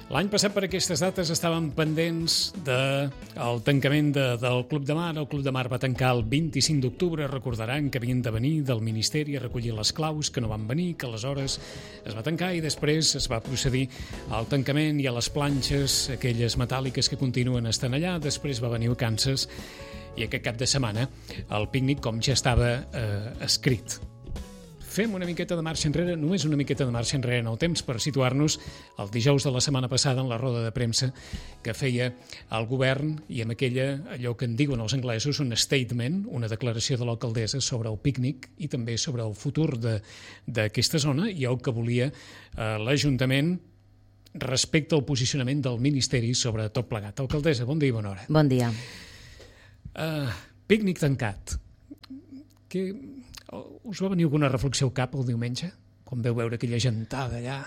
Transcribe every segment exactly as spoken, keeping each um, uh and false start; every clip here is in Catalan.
L'any passat per aquestes dates estàvem pendents del de tancament de, del Club de Mar. El Club de Mar va tancar el vint-i-cinc d'octubre. Recordaran que havien de venir del Ministeri a recollir les claus, que no van venir, que aleshores es va tancar i després es va procedir al tancament i a les planxes, aquelles metàl·liques que continuen estant allà. Després va venir vacances i aquest cap de setmana el pícnic com ja estava eh, escrit. Fem una miqueta de marxa enrere, només una miqueta de marxa enrere en el temps per situar-nos el dijous de la setmana passada en la roda de premsa que feia el govern i amb aquella, allò que en diuen els anglesos, un statement, una declaració de l'alcaldessa sobre el pícnic i també sobre el futur d'aquesta zona i el que volia eh, l'Ajuntament respecte al posicionament del Ministeri sobre tot plegat. Alcaldessa, bon dia i bona hora. Bon dia. Uh, pícnic tancat. Que... Us va venir alguna reflexió al cap el diumenge? Quan veu veure aquella gentada allà?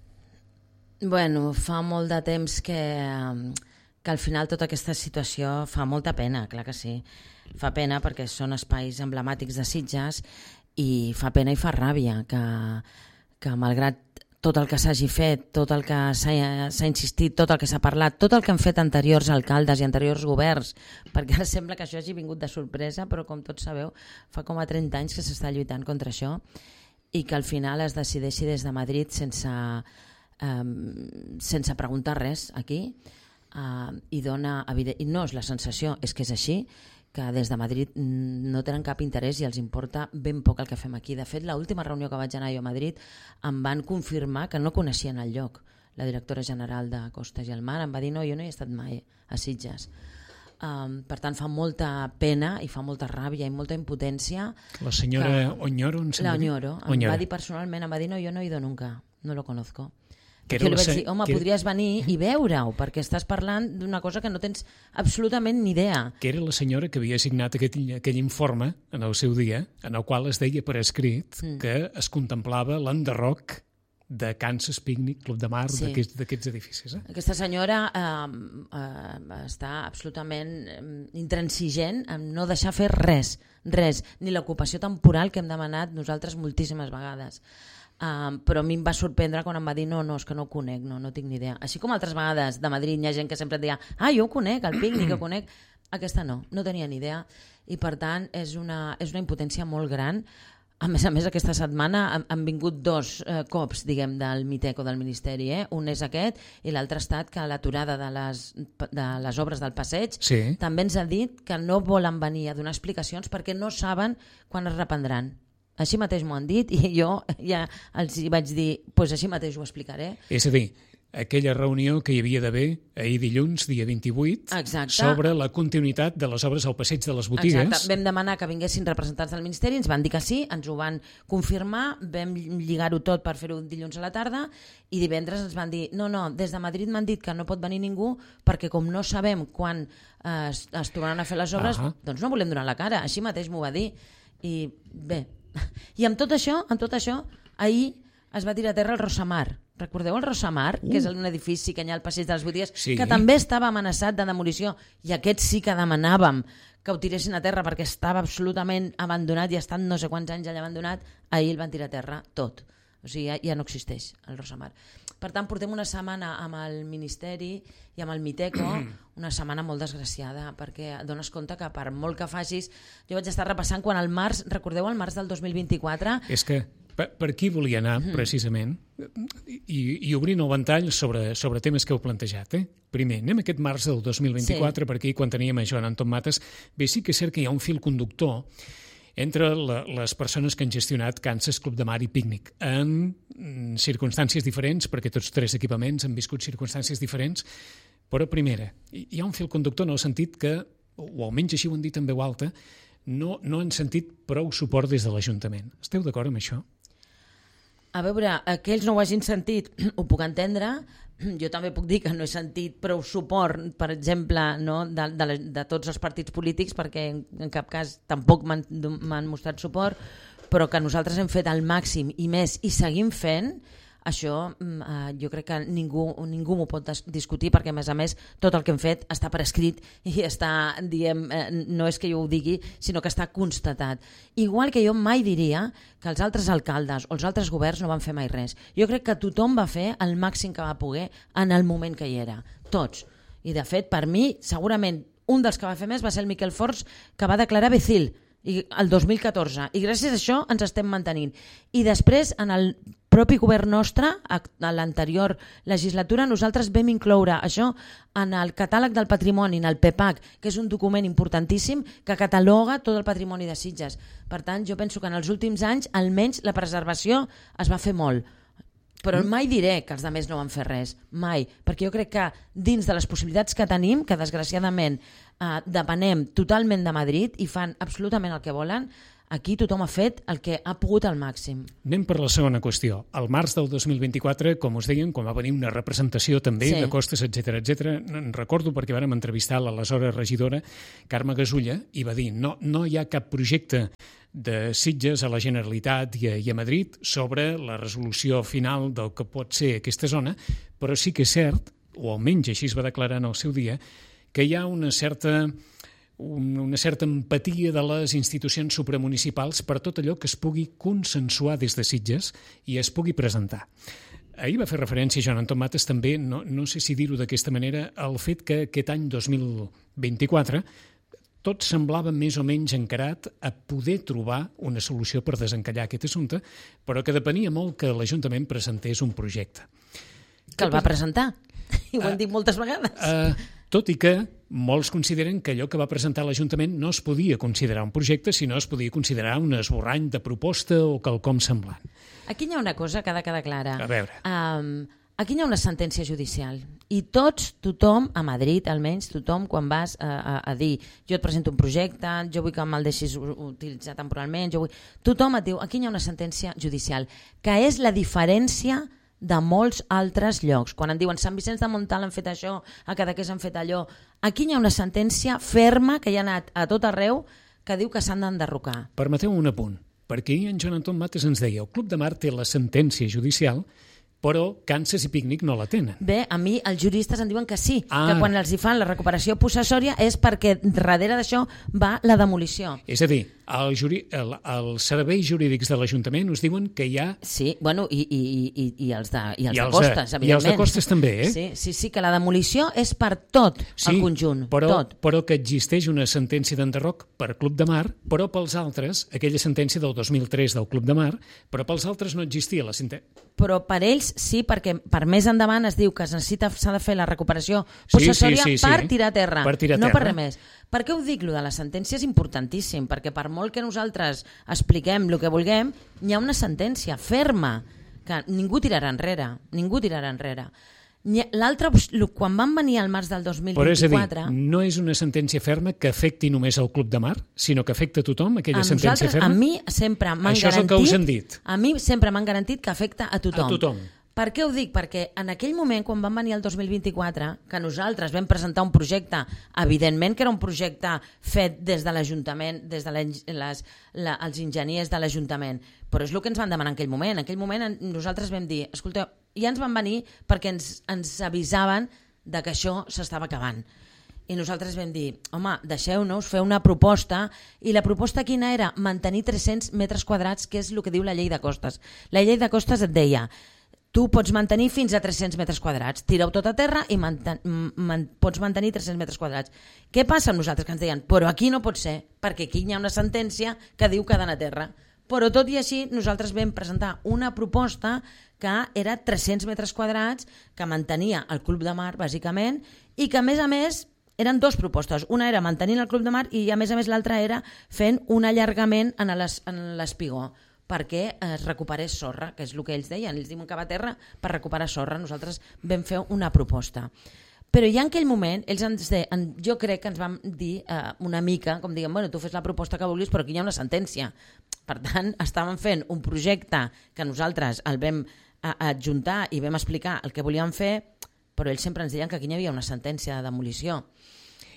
Bueno, fa molt de temps que, que al final tota aquesta situació fa molta pena, clar que sí. Fa pena perquè són espais emblemàtics de Sitges i fa pena i fa ràbia que, que malgrat tot el que s'hagi fet, tot el que s'ha insistit, tot el que s'ha parlat, tot el que han fet anteriors alcaldes i anteriors governs, perquè ara sembla que això hagi vingut de sorpresa, però com tots sabeu, fa com a trenta anys que s'està lluitant contra això i que al final es decideixi des de Madrid sense, eh, sense preguntar res aquí eh, i, dona, i no és la sensació, és que és així, que des de Madrid no tenen cap interès i els importa ben poc el que fem aquí. De fet, l'última reunió que vaig anar jo a Madrid em van confirmar que no coneixien el lloc. La directora general de Costes i el Mar em va dir no, jo no hi he estat mai a Sitges. Um, per tant, fa molta pena i fa molta ràbia i molta impotència. La senyora que... Oñoro, em sembla? La Oñoro. Em Oñoro. va dir personalment, em va dir no, jo no he ido nunca, no lo conozco. Que jo li vaig se... dir, home, que... podries venir i veure-ho, perquè estàs parlant d'una cosa que no tens absolutament ni idea. Que era la senyora que havia signat aquell, aquell informe en el seu dia, en el qual es deia per escrit mm. que es contemplava l'enderroc de Kansas Picnic, Club de Mar, sí. d'aquests edificis. Eh? Aquesta senyora eh, eh, està absolutament intransigent en no deixar fer res, res, ni l'ocupació temporal que hem demanat nosaltres moltíssimes vegades. Um, però a mi em va sorprendre quan em va dir no, no, és que no ho conec, no, no tinc ni idea. Així com altres vegades de Madrid hi ha gent que sempre et deia ah, jo ho conec, el pícnic, ho conec. Aquesta no, no tenia ni idea i per tant és una, és una impotència molt gran. A més a més aquesta setmana han, han vingut dos eh, cops diguem del Miteco del Ministeri, eh? Un és aquest i l'altre ha estat que l'aturada de, les, de les obres del passeig sí. també ens ha dit que no volen venir a donar explicacions perquè no saben quan es reprendran. Així mateix m'ho han dit i jo ja els vaig dir, doncs així mateix ho explicaré. És a dir, aquella reunió que hi havia d'haver ahir dilluns, dia vint-i-vuit, exacte. Sobre la continuïtat de les obres al passeig de les botigues. Exacte. Vam demanar que vinguessin representants del Ministeri, ens van dir que sí, ens ho van confirmar, vam lligar-ho tot per fer-ho dilluns a la tarda i divendres ens van dir, no, no, des de Madrid m'han dit que no pot venir ningú perquè com no sabem quan eh, es, es tornaran a fer les obres, uh-huh. doncs no volem donar la cara, així mateix m'ho va dir. I bé, i amb tot això, amb tot això, ahir es va tirar a terra el Rosamar. Recordeu el Rosamar, uh. que és un edifici que hi ha al passeig de les botigues, sí. que també estava amenaçat de demolició, i aquest sí que demanàvem que ho tiressin a terra perquè estava absolutament abandonat i ha estat no sé quants anys allà abandonat, ahir el van tirar a terra tot. O sigui, ja, ja no existeix el Rosamar. Per tant, portem una setmana amb el Ministeri i amb el Miteco, una setmana molt desgraciada, perquè dones compte que per molt que facis... Jo vaig estar repassant quan al març, recordeu el març del dos mil vint-i-quatre? És que per, per aquí volia anar, precisament, i, i obrint el ventall sobre, sobre temes que heu plantejat. Eh? Primer, anem a aquest març del dos mil vint-i-quatre, sí. Per aquí, quan teníem a Joan Anton Mates, bé, sí que és cert que hi ha un fil conductor entre la, les persones que han gestionat Kansas Club de Mar i Pícnic en mm, circumstàncies diferents, perquè tots tres equipaments han viscut circumstàncies diferents, però primera, hi ha un fil conductor en el sentit que, o almenys així ho han dit en veu alta, no, no han sentit prou suport des de l'Ajuntament. Esteu d'acord amb això? A veure, que ells no ho hagin sentit, ho puc entendre. Jo també puc dir que no he sentit prou suport, per exemple, no, de, de, de tots els partits polítics, perquè en, en cap cas tampoc m'han mostrat suport, però que nosaltres hem fet el màxim i més, i seguim fent, això eh, jo crec que ningú, ningú m'ho pot discutir, perquè a més a més tot el que hem fet està per escrit i està, diem, eh, no és que jo ho digui, sinó que està constatat. Igual que jo mai diria que els altres alcaldes o els altres governs no van fer mai res. Jo crec que tothom va fer el màxim que va poder en el moment que hi era, tots. I de fet, per mi, segurament un dels que va fer més va ser el Miquel Forns, que va declarar Becil i el dos mil catorze, i gràcies a això ens estem mantenint. I després, en el propi govern nostre, a l'anterior legislatura, nosaltres vam incloure això en el catàleg del patrimoni, en el PEPAC, que és un document importantíssim que cataloga tot el patrimoni de Sitges. Per tant, jo penso que en els últims anys, almenys, la preservació es va fer molt. Però mai diré que els altres no van fer res, mai, perquè jo crec que dins de les possibilitats que tenim, que desgraciadament eh, depenem totalment de Madrid i fan absolutament el que volen, aquí tothom ha fet el que ha pogut al màxim. Anem per la segona qüestió. Al març del dos mil vint-i-quatre, com us deien, quan va venir una representació també sí. de costes, etcètera, etcètera, en recordo perquè vàrem entrevistar l'aleshores regidora Carme Gasulla i va dir no, no hi ha cap projecte de Sitges a la Generalitat i a, i a Madrid sobre la resolució final del que pot ser aquesta zona, però sí que és cert, o almenys així es va declarar en el seu dia, que hi ha una certa, una certa empatia de les institucions supramunicipals per tot allò que es pugui consensuar des de Sitges i es pugui presentar. Ahir va fer referència Joan Anton Mates també, no, no sé si dir-ho d'aquesta manera, al fet que aquest any dos mil vint-i-quatre tot semblava més o menys encarat a poder trobar una solució per desencallar aquest assumpte, però que depenia molt que l'Ajuntament presentés un projecte. Que el va presentar, i ho hem dit moltes vegades. Uh, tot i que molts consideren que allò que va presentar l'Ajuntament no es podia considerar un projecte, sinó es podia considerar un esborrany de proposta o quelcom semblant. Aquí hi ha una cosa que ha de quedar clara. A veure. Um, Aquí hi ha una sentència judicial i tots, tothom, a Madrid almenys, tothom quan vas a, a, a dir jo et presento un projecte, jo vull que me'l deixis utilitzar temporalment, jo vull... tothom et diu, aquí hi ha una sentència judicial, que és la diferència de molts altres llocs. Quan en diuen Sant Vicenç de Montalt han fet això, a Cadaqués han fet allò, aquí hi ha una sentència ferma que hi ha anat a tot arreu que diu que s'han d'enderrocar. Permeteu un apunt, perquè ahir en Joan Anton Mates ens deia el Club de Mar té la sentència judicial, però Kansas i Pícnic no la tenen. Bé, a mi els juristes em diuen que sí, ah. que quan els hi fan la recuperació possessòria és perquè darrere d'això va la demolició. És a dir, el juri, el, els serveis jurídics de l'Ajuntament us diuen que hi ha... Sí, bueno, i, i, i, i els de, i els I de els costes, de, evidentment. I els de costes també, eh? Sí, sí, sí, que la demolició és per tot sí, el conjunt. Però, tot. però que existeix una sentència d'enderroc per Club de Mar, però pels altres, aquella sentència del dos mil tres del Club de Mar, però pels altres no existia la sentència. Però per ells sí, perquè per més endavant es diu que es necessita, s'ha de fer la recuperació possessòria sí, sí, sí, per sí. tirar a terra, per tirar a no terra. per res més. Per què ho dic? Lo de la sentència és importantíssim, perquè per molt que nosaltres expliquem el que vulguem, hi ha una sentència ferma, que ningú tirarà enrere, ningú tirarà enrere. L'altre, quan van venir al març del dos mil vint-i-quatre... Però és a dir, no és una sentència ferma que afecti només el Club de Mar, sinó que afecta a tothom, aquella a sentència ferma? A mi sempre m'han garantit... Això és el que us han dit. A mi sempre m'han garantit que afecta a tothom. A tothom. Per què ho dic? Perquè en aquell moment, quan van venir el dos mil vint-i-quatre, que nosaltres vam presentar un projecte, evidentment que era un projecte fet des de l'Ajuntament, des de les, les, la, els enginyers de l'Ajuntament, però és el que ens van demanar en aquell moment. En aquell moment nosaltres vam dir, escolteu, ja ens van venir perquè ens, ens avisaven de que això s'estava acabant. I nosaltres vam dir, home, deixeu-nos fer una proposta, i la proposta quina era? Mantenir tres-cents metres quadrats, que és el que diu la llei de costes. La llei de costes et deia, tu pots mantenir fins a tres-cents metres quadrats, tireu tot a terra i manten, man, pots mantenir tres-cents metres quadrats. Què passa amb nosaltres? Que ens deien, però aquí no pot ser, perquè aquí hi ha una sentència que diu que ha d'anar a terra. Però tot i així nosaltres vam presentar una proposta que era tres-cents metres quadrats, que mantenia el Club de Mar, bàsicament, i que a més a més eren dues propostes. Una era mantenint el Club de Mar i a més a més l'altra era fent un allargament en l'espigó, perquè es recuperés sorra, que és el que ells deien. Ells diuen que va a terra per recuperar sorra. Nosaltres vam fer una proposta. Però ja en aquell moment, ells ens de, en, jo crec que ens van dir eh, una mica, com diguem, bueno, tu fes la proposta que vulguis, però aquí hi ha una sentència. Per tant, estàvem fent un projecte que nosaltres el vam adjuntar i vam explicar el que volíem fer, però ells sempre ens deien que aquí hi havia una sentència de demolició.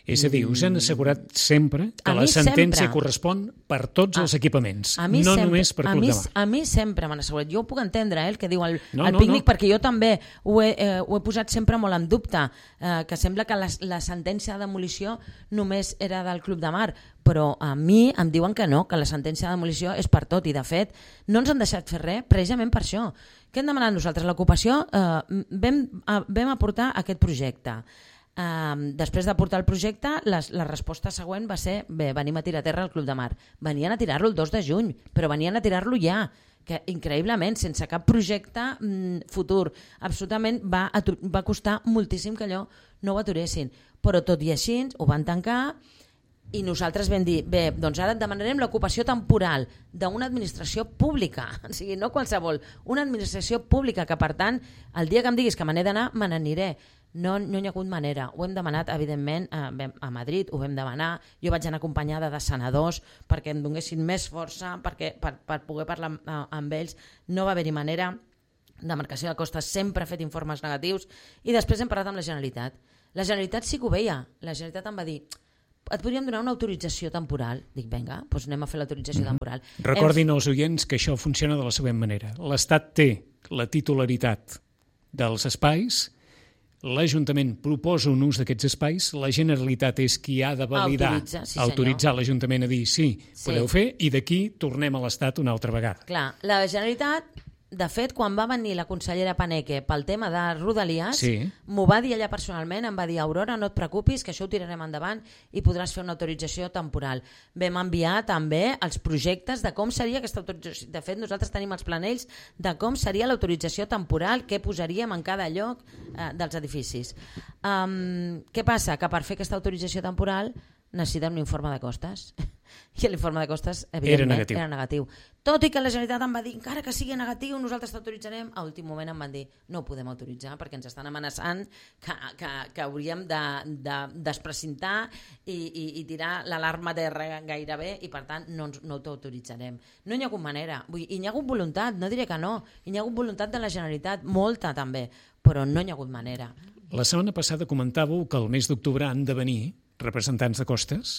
És a dir, us han assegurat sempre que la sentència sempre. correspon per tots els a, equipaments, no sempre, només per Club de Mar. A mi sempre m'han assegurat. Jo ho puc entendre, eh, el que diu el, no, el no, pícnic, no. perquè jo també ho he, eh, ho he posat sempre molt en dubte, eh, que sembla que la, la sentència de demolició només era del Club de Mar, però a mi em diuen que no, que la sentència de demolició és per tot, i de fet no ens han deixat fer res precisament per això. Què hem demanat nosaltres? L'ocupació, eh, vam, eh, vam aportar aquest projecte. Uh, després de portar el projecte, les, la resposta següent va ser bé, venim a tirar a terra al Club de Mar. Venien a tirar-lo el dos de juny, però venien a tirar-lo ja, que increïblement, sense cap projecte mm, futur. Absolutament va, va costar moltíssim que allò no ho aturessin. Però tot i així ho van tancar i nosaltres vam dir, bé, doncs ara et demanarem l'ocupació temporal d'una administració pública, o sigui, no qualsevol, una administració pública, que per tant, el dia que em diguis que me n'he d'anar, me n'aniré. No, no hi ha hagut manera. Ho hem demanat, evidentment, a, a Madrid, ho vam demanar. Jo vaig anar acompanyada de senadors perquè em donessin més força, perquè, per, per poder parlar amb, amb ells. No va haver-hi manera. Demarcació de Costes sempre ha fet informes negatius i després hem parlat amb la Generalitat. La Generalitat sí que ho veia. La Generalitat em va dir, et podríem donar una autorització temporal. Dic, vinga, doncs anem a fer l'autorització mm-hmm. temporal. Recordin als oients que això funciona de la següent manera. L'Estat té la titularitat dels espais, l'Ajuntament proposa un ús d'aquests espais, la Generalitat és qui ha de validar, Autoritza, sí, autoritzar l'Ajuntament a dir sí, sí, podeu fer, i d'aquí tornem a l'Estat una altra vegada. Clar, la Generalitat, de fet, quan va venir la consellera Paneque pel tema de Rodalies, sí. m'ho va dir ella personalment, em va dir, Aurora, no et preocupis, que això ho tirarem endavant i podràs fer una autorització temporal. Vam enviar també els projectes de com seria aquesta autorització. De fet, nosaltres tenim els planells de com seria l'autorització temporal, què posaríem en cada lloc eh, dels edificis. Um, què passa? Que per fer aquesta autorització temporal necessiten un informe de costes. I l'informe de costes, evidentment, era negatiu. era negatiu. Tot i que la Generalitat em va dir, encara que sigui negatiu, nosaltres t'autoritzarem. A últim moment em van dir, no ho podem autoritzar perquè ens estan amenaçant que, que, que hauríem de, de desprecintar i, i, i tirar l'alarma de gairebé, i per tant no, no t'autoritzarem. No hi ha hagut manera. Vull dir, i hi ha hagut voluntat, no diré que no. Hi ha hagut voluntat de la Generalitat, molta també, però no hi ha hagut manera. La setmana passada comentàveu que el mes d'octubre han de venir representants de Costes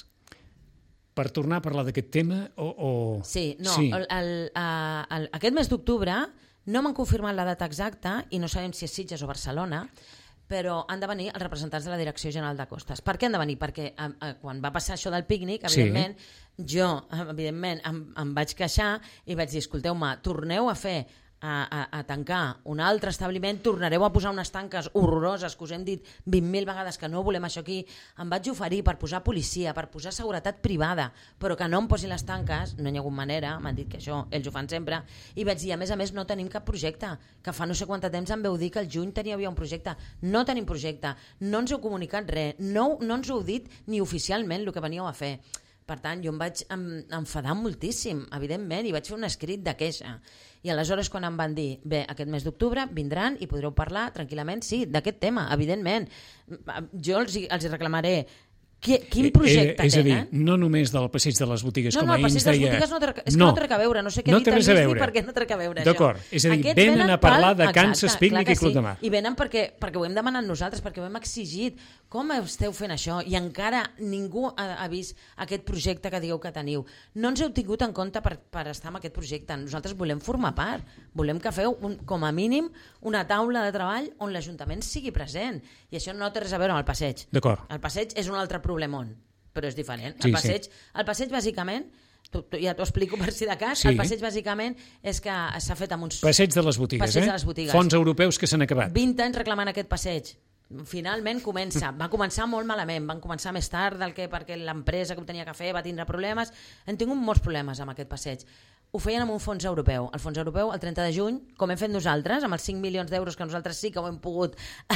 per tornar a parlar d'aquest tema o... o... Sí, no, sí. El, el, el, aquest mes d'octubre no m'han confirmat la data exacta i no sabem si és Sitges o Barcelona, però han de venir els representants de la Direcció General de Costes. Per què han de venir? Perquè a, a, quan va passar això del pícnic, evidentment, sí. jo evidentment em, em vaig queixar i vaig dir, escolteu-me, torneu a fer A, a, a tancar un altre establiment, tornareu a posar unes tanques horroroses que us hem dit vint mil vegades que no volem això aquí. Em vaig oferir per posar policia, per posar seguretat privada, però que no em posin les tanques, no hi ha hagut manera, m'han dit que això ells ho fan sempre, i vaig dir, a més a més no tenim cap projecte, que fa no sé quant temps em veu dir que al juny teníeu un projecte. No tenim projecte, no ens heu comunicat res, no, no ens heu dit ni oficialment el que veníeu a fer. Per tant, jo em vaig enfadar moltíssim, evidentment, i vaig fer un escrit de queixa. I aleshores, quan em van dir, bé, aquest mes d'octubre vindran i podreu parlar tranquil·lament, sí, d'aquest tema, evidentment. Jo els, els reclamaré Qui, quin projecte tenen? És a dir, no només del passeig de les botigues, no, com no, ahir ens deia... No, no, el passeig de les botigues no té, és que no, no té res a veure, no sé què no ha dit el Lluís perquè no té res a veure això. D'acord, és a dir, Aquests venen, venen a parlar de Kansas Pícnic i Club sí. de Mar. I venen perquè, perquè ho hem demanat nosaltres, perquè ho hem exigit. Com esteu fent això? I encara ningú ha, ha vist aquest projecte que dieu que teniu. No ens heu tingut en compte per, per estar en aquest projecte. Nosaltres volem formar part, volem que feu, un, com a mínim, una taula de treball on l'Ajuntament sigui present. I això no té res a veure amb el passeig. D'acord. El passeig és un altre problemón, però és diferent. Sí, el, passeig, sí. el passeig, bàsicament, tu, tu, ja t'ho explico per si de cas, sí. el passeig, bàsicament, és que s'ha fet amb uns... Passeig de les botigues, passeig eh? De les botigues. Fons europeus que s'han acabat. vint anys reclamant aquest passeig. Finalment comença. Va començar molt malament. Van començar més tard del que perquè l'empresa que ho tenia que fer va tindre problemes. Hem tingut molts problemes amb aquest passeig. Ho feien amb un fons europeu. El fons europeu, el trenta de juny, com hem fet nosaltres, amb els cinc milions d'euros que nosaltres sí que ho hem pogut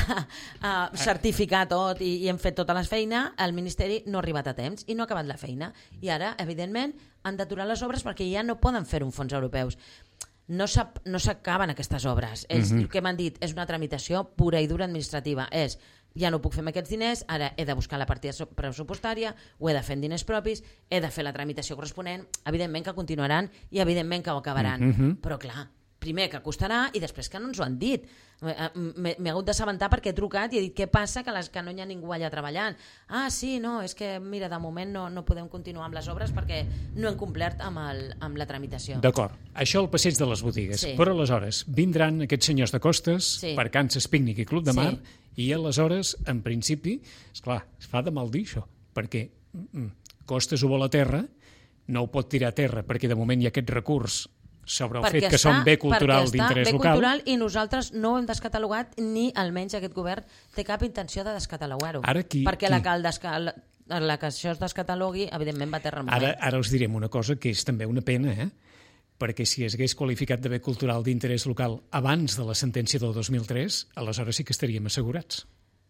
uh, certificar tot i, i hem fet tota la feina, el Ministeri no ha arribat a temps i no ha acabat la feina. I ara, evidentment, han d'aturar les obres perquè ja no poden fer un fons europeus. No s'acaben aquestes obres. Ells, uh-huh. El que m'han dit és una tramitació pura i dura administrativa. És, ja no puc fer amb aquests diners, ara he de buscar la partida pressupostària, ho he de fer en diners propis, he de fer la tramitació corresponent, evidentment que continuaran i evidentment que ho acabaran. Uh-huh. Però clar, primer que costarà i després que no ens ho han dit. M'he hagut d'assabentar perquè he trucat i he dit què passa, que, les, que no hi ha ningú allà treballant. Ah, sí, no, és que mira, de moment no, no podem continuar amb les obres perquè no hem complert amb, el, amb la tramitació. D'acord, això al passeig de les botigues, sí. Però aleshores vindran aquests senyors de costes, sí. Vacances, Pícnic i Club de Mar, sí. I aleshores, en principi, esclar, es fa de mal dir això, perquè mm, Costes ho vol a terra, no ho pot tirar a terra perquè de moment hi ha aquest recurs sobre el perquè fet que està, són bé cultural d'interès local. Cultural i nosaltres no ho hem descatalogat ni almenys aquest govern té cap intenció de descatalogar-ho. Qui, perquè qui? La, que el descal... la que això es descatalogui, evidentment va a terra al moment. Ara, ara us direm una cosa que és també una pena, eh? Perquè si es hagués qualificat de bé cultural d'interès local abans de la sentència del dos mil tres, aleshores sí que estaríem assegurats.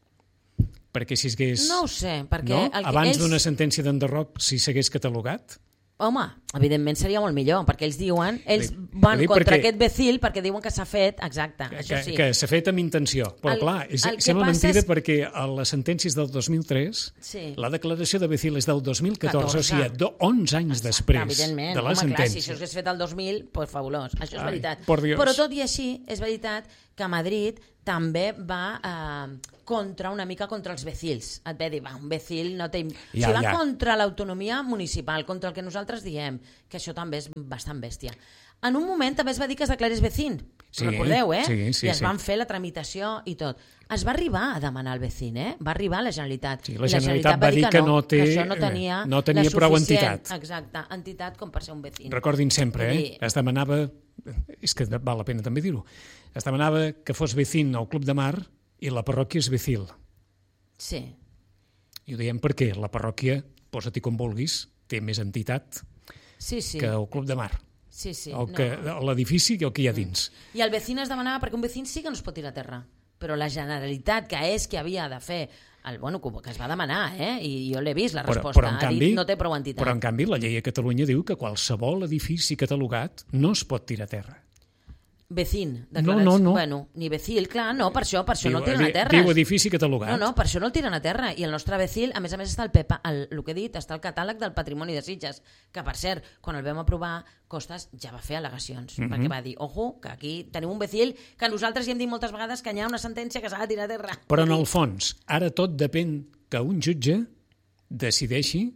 Perquè si es hagués... No ho sé, perquè... No? El que abans ells... d'una sentència d'enderroc, si s'hagués catalogat... Home, evidentment seria molt millor, perquè ells diuen, ells van contra perquè, aquest becil perquè diuen que s'ha fet, exacte, que, això sí. Que s'ha fet amb intenció, però el, clar, és, sembla mentida és... perquè a les sentències del dos mil tres, sí. La declaració de becil és del dos mil catorze, catorze. O sigui, onze anys exacte, després de la home, sentència. Clar, si això s'hagués fet el dos mil, pues fabulós, això és Ai, veritat. Però tot i així, és veritat que Madrid també va eh, contra una mica contra els becils. Et ve dir, va, un becil no té... Ja, o sigui, va ja. Contra l'autonomia municipal, contra el que nosaltres diem, que això també és bastant bèstia. En un moment també es va dir que es declarés vecín, sí, recordeu, eh? Sí, sí, I es sí. van fer la tramitació i tot. Es va arribar a demanar el vecín, eh? Va arribar a la Generalitat. Sí, la, la Generalitat, Generalitat va dir que no, que no, té, que això no tenia, no tenia prou entitat. Exacte, entitat com per ser un vecín. Recordin sempre, eh? Es demanava, és que val la pena també dir-ho, es demanava que fos vecín al Club de Mar i la parròquia és vecil. Sí. I ho diem perquè la parròquia, posa-t'hi com vulguis, té més entitat sí, sí. que el Club de Mar. Sí, sí. El que, no. L'edifici i el que hi ha dins. I el vecín es demanava perquè un vecín sí que no es pot tirar a terra, però la Generalitat, que és que havia de fer el, bueno, que es va demanar, eh? I jo l'he vist, la resposta, però, però ha canvi, dit no té prou entitat. Però en canvi la llei a Catalunya diu que qualsevol edifici catalogat no es pot tirar a terra. Vecín, no, no, no. Bueno, ni vecil, clar, no, per això, per això diu, no el tiren a terra. Diu edifici catalogat. No, no, per això no el tiren a terra. I el nostre vecil, a més a més, està el, pepa, el, el que he dit, està el catàleg del patrimoni de Sitges, que per cert, quan el vam aprovar, Costas ja va fer al·legacions, mm-hmm. perquè va dir, ojo, que aquí tenim un vecil que nosaltres hi hem dit moltes vegades que hi ha una sentència que s'ha de tirar a terra. Però en el fons, ara tot depèn que un jutge decideixi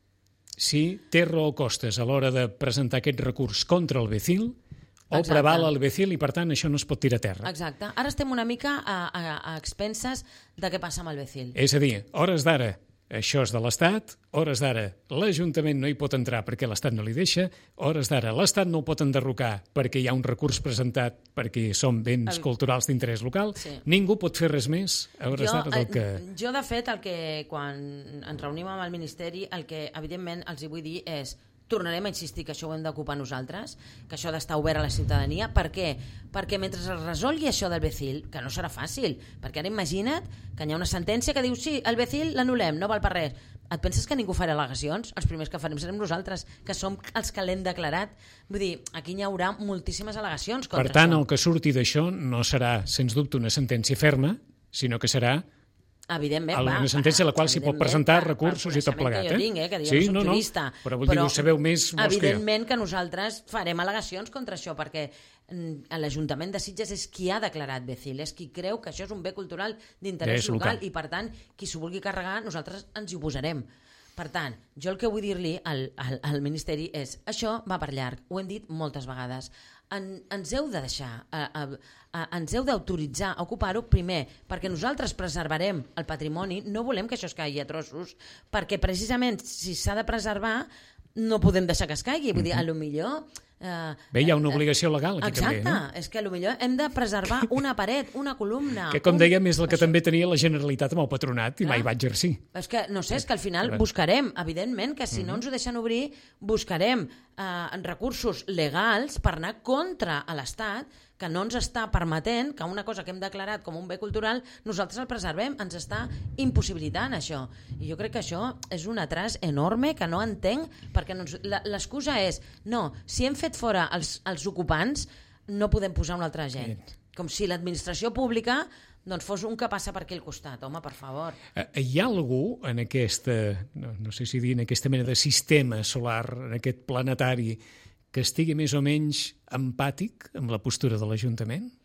si té raó Costas a l'hora de presentar aquest recurs contra el vecil o Exacte. Preval el vecil i, per tant, això no es pot tirar a terra. Exacte. Ara estem una mica a, a, a expenses de què passa amb el vecil. És a dir, hores d'ara, això és de l'Estat, hores d'ara, l'Ajuntament no hi pot entrar perquè l'Estat no li deixa, hores d'ara, l'Estat no ho pot enderrocar perquè hi ha un recurs presentat perquè són béns el... culturals d'interès local, sí. Ningú pot fer res més a hores d'ara del que... Jo, de fet, el que quan ens reunim amb el Ministeri, el que, evidentment, els hi vull dir és tornarem a insistir que això ho hem d'ocupar nosaltres, que això ha d'estar obert a la ciutadania. Per què? Perquè mentre es resolgui això del vecil, que no serà fàcil, perquè ara imagina't que hi ha una sentència que diu sí, el vecil l'anul·lem, no val per res. Et penses que ningú farà al·legacions? Els primers que farem serem nosaltres, que som els que l'hem declarat. Vull dir, aquí hi haurà moltíssimes al·legacions contra això. Per tant, això. El que surti d'això no serà, sens dubte, una sentència ferma, sinó que serà evidentment, va, una sentència a la qual s'hi pot presentar va, recursos i tot plegat. Que jo tinc, eh, que sí, no, no, jurista, però vull dir, ho sabeu més evidentment que, que nosaltres farem al·legacions contra això, perquè l'Ajuntament de Sitges és qui ha declarat vecil, és qui creu que això és un bé cultural d'interès local, local i, per tant, qui s'ho vulgui carregar, nosaltres ens hi oposarem. Per tant, jo el que vull dir-li al, al, al Ministeri és això va per llarg, ho hem dit moltes vegades. En, ens heu de deixar, a, a, a, ens heu d'autoritzar a ocupar-ho, primer, perquè nosaltres preservarem el patrimoni, no volem que això es caigui a trossos, perquè precisament si s'ha de preservar no podem deixar que es caigui, vull dir, a lo millor... Uh, Bé, hi ha una obligació legal aquí exacte, també, no? Exacte, és que potser hem de preservar una paret, una columna... Que, com un... dèiem, és el que això. També tenia la Generalitat amb el patronat i Clar. Mai va exercir. És que, no sé, és que al final buscarem, evidentment, que si mm-hmm. no ens ho deixen obrir, buscarem uh, recursos legals per anar contra a l'Estat, que no ens està permetent que una cosa que hem declarat com un bé cultural nosaltres el preservem, ens està impossibilitant això. I jo crec que això és un atras enorme que no entenc, perquè no ens... l'excusa és no, si hem fet fora els, els ocupants no podem posar una altra gent. Com si l'administració pública doncs fos un que passa per aquí al costat. Home, per favor. Hi ha algú en aquesta, no, no sé si dir, en aquesta mena de sistema solar, en aquest planetari, que estigui més o menys empàtic amb la postura de l'Ajuntament?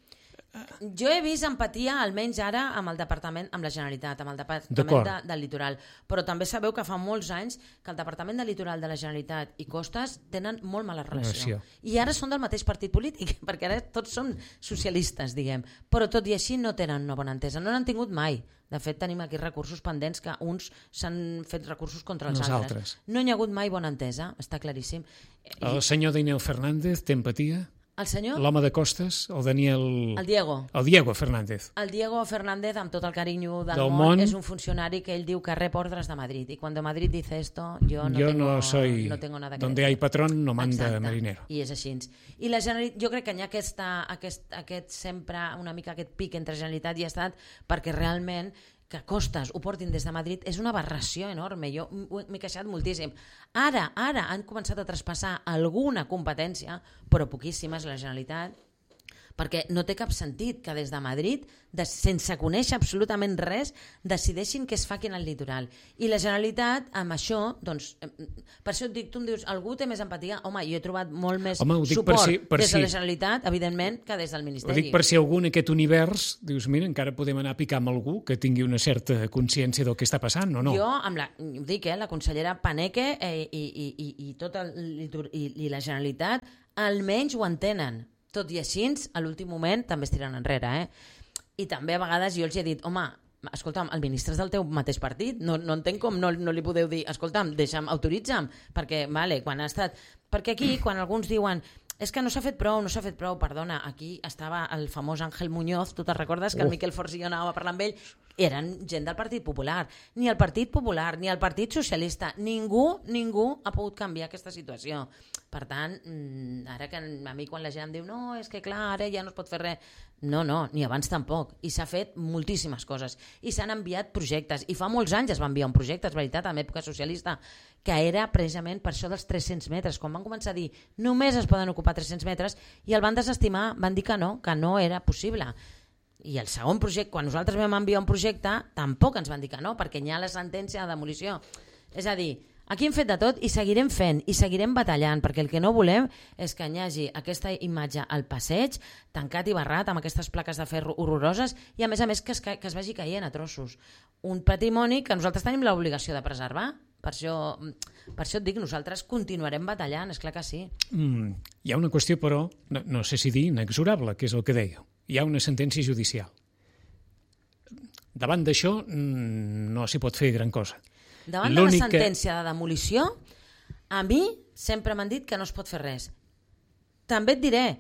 Jo he vist empatia, almenys ara, amb el departament, amb la Generalitat, amb el departament de, del litoral. Però també sabeu que fa molts anys que el departament del litoral de la Generalitat i Costes tenen molt mala relació. I ara són del mateix partit polític, perquè ara tots són socialistes, diguem. Però tot i així no tenen una bona entesa. No n'han tingut mai. De fet, tenim aquí recursos pendents que uns s'han fet recursos contra els altres. altres. No hi ha hagut mai bona entesa, està claríssim. El senyor Daniel Fernández té empatia? El senyor? L'home de Costes, el Daniel... El Diego. El Diego Fernández. El Diego Fernández, amb tot el carinyo del, del món, món, és un funcionari que ell diu que rep ordres de Madrid. I quan Madrid dice esto, yo no, yo tengo, no soy... no tengo nada que donde hay patrón no manda Exacte. Marinero. I és així. I la Generalitat, jo crec que hi ha aquesta, aquest, aquest sempre una mica aquest pic entre Generalitat i Estat perquè realment que Costes ho portin des de Madrid és una aberració enorme. Jo m'he queixat moltíssim. Ara, ara han començat a traspassar alguna competència, però poquíssimes, la Generalitat, perquè no té cap sentit que des de Madrid, de, sense conèixer absolutament res, decideixin què es fa aquí en el litoral. I la Generalitat, amb això, doncs, per això et dic, tu em dius, algú té més empatia? Home, jo he trobat molt més Home, suport per si, per des de si. la Generalitat, evidentment, que des del Ministeri. Ho dic per si algú en aquest univers dius, mira, encara podem anar a picar amb algú que tingui una certa consciència del que està passant, o no? Jo, amb la, ho dic, eh, la consellera Paneque eh, i, i, i, i, tot el, i, i la Generalitat almenys ho entenen. Tot i així, a l'últim moment també es tiren enrere. Eh? I també a vegades jo els he dit, home, escolta'm, el ministre és del teu mateix partit, no, no entenc com no, no li podeu dir, escolta'm, deixa'm, autoritza'm, perquè, vale, quan ha estat... Perquè aquí, quan alguns diuen, és que no s'ha fet prou, no s'ha fet prou, perdona, aquí estava el famós Àngel Muñoz, tu te'n recordes que el Miquel Forns i jo anàvem a parlar amb ell, eren gent del Partit Popular. Ni el Partit Popular, ni el Partit Socialista, ningú, ningú ha pogut canviar aquesta situació. Per tant, ara que a mi quan la gent em diu no, és que clar, ara ja no es pot fer res, no, no, ni abans tampoc, i s'ha fet moltíssimes coses, i s'han enviat projectes, i fa molts anys es va enviar un projecte, és veritat, en època socialista, que era precisament per això dels tres-cents metres, quan van començar a dir només es poden ocupar tres-cents metres, i el van desestimar, van dir que no, que no era possible. I el segon projecte, quan nosaltres vam enviar un projecte, tampoc ens van dir que no, perquè hi ha la sentència de demolició. És a dir, aquí hem fet de tot i seguirem fent i seguirem batallant, perquè el que no volem és que hi hagi aquesta imatge al passeig, tancat i barrat, amb aquestes plaques de ferro horroroses i a més a més que es, ca que es vagi caient a trossos. Un patrimoni que nosaltres tenim l'obligació de preservar. Per això, per això et dic, nosaltres continuarem batallant, és clar que sí. Mm, hi ha una qüestió, però, no, no sé si dir inexorable, que és el que dèieu. Hi ha una sentència judicial. Davant d'això no s'hi pot fer gran cosa. Davant de la sentència de demolició, a mi sempre m'han dit que no es pot fer res. També et diré,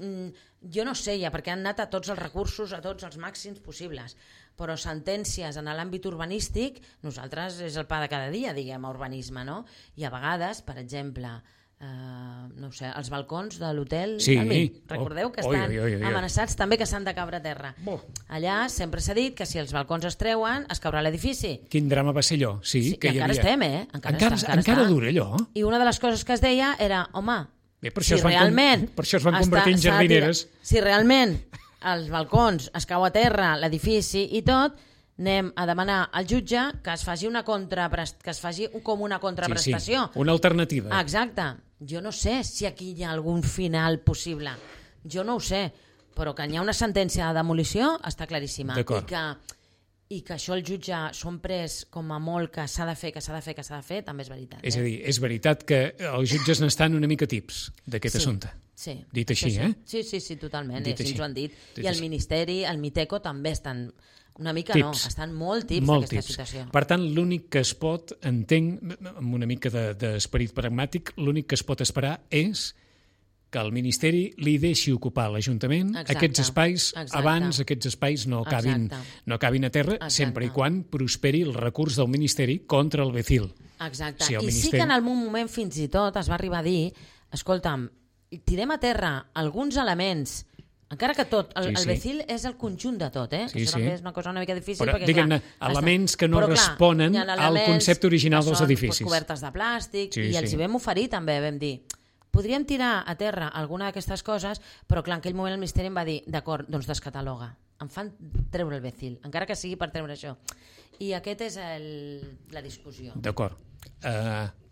jo no sé ja, perquè han anat a tots els recursos, a tots els màxims possibles, però sentències en l'àmbit urbanístic, nosaltres és el pa de cada dia, diguem, a urbanisme, no? I a vegades, per exemple, eh, no ho sé, els balcons de l'hotel sí. Almí, recordeu que estan oi, oi, oi, oi. amenaçats també que s'han de caure a terra. Bo. Allà sempre s'ha dit que si els balcons es treuen, es caurà l'edifici. Quin drama va ser allò? Sí, sí, que i hi encara havia... estem, eh? Encara, encara, està, encara, encara està. dura allò? I una de les coses que es deia era, home, Bé, per això si es van realment... Per això es van convertir en jardineres. Si realment els balcons es cau a terra, l'edifici i tot, anem a demanar al jutge que es faci una contraprest... que es faci com una contraprestació. Sí, sí, una alternativa. Exacte. Jo no sé si aquí hi ha algun final possible. Jo no ho sé, però que hi ha una sentència de demolició està claríssima. I que, i que això el jutge s'ho han pres com a molt que s'ha de fer, que s'ha de fer, que s'ha de fer, també és veritat. Eh? És a dir, és veritat que els jutges n'estan una mica tips d'aquest sí. assumpte. Sí. Dit així, sí. eh? Sí, sí, sí, totalment. Dit així ens ho han dit. Dit I el així. Ministeri, el Miteco també estan... Una mica tips. no, estan molt tips molt d'aquesta tips. situació. Per tant, l'únic que es pot, entenc, amb una mica d'esperit de, pragmàtic, l'únic que es pot esperar és que el Ministeri li deixi ocupar a l'Ajuntament aquests espais Exacte. abans aquests espais no acabin, no acabin a terra, Exacte. sempre i quan prosperi el recurs del Ministeri contra el Becil. Exacte. Si I ministeri... sí que en algun moment fins i tot es va arribar a dir, escolta'm, tirem a terra alguns elements, encara que tot, el, sí, sí. el Becil és el conjunt de tot, eh? Sí, Això sí. també és una cosa una mica difícil. Però, perquè, diguem-ne, clar, elements que no però, clar, responen al concepte original dels edificis. Pues, cobertes de plàstic, sí, i els sí. hi vam oferir també, vam dir, podríem tirar a terra alguna d'aquestes coses, però clar, en aquell moment el Ministeri em va dir, d'acord, doncs descataloga, em fan treure el Becil, encara que sigui per treure això. I aquest és el, la discussió. D'acord. Uh,